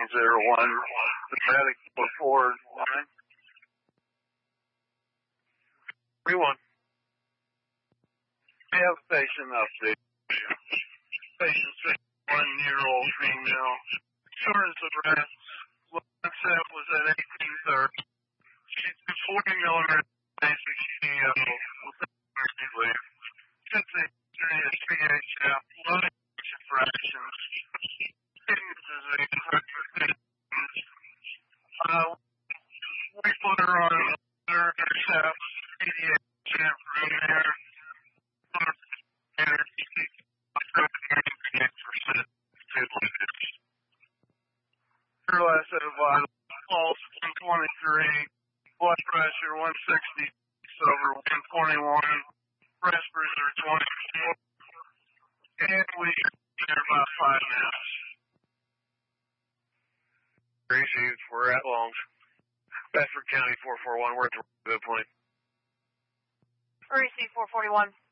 01, the medic 449. 31. We have patient update. Patient 61-year-old female. Shortness of breath. Blood set was at 1830. She took 40 milligrams basic CO without emergency leave. Since the history of CHF, low ejection fractions, kidney disease, hypertension. We put her on Intercept, PDA room there. 98% stability. Her last set of vitals, pulse 123, blood pressure 160 over 121, respirator 24, and we there about 5 minutes. Received. We're at Longs. Bedford County 441. We're at the point. Received 441.